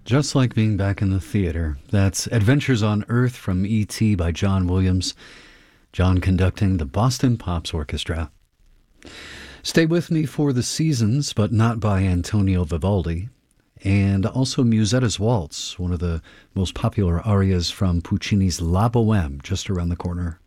Just like being back in the theater. That's Adventures on Earth from E.T. by John Williams. John conducting the Boston Pops Orchestra. Stay With Me for the Seasons, but not by Antonio Vivaldi. And also Musetta's Waltz, one of the most popular arias from Puccini's La Boheme, just around the corner.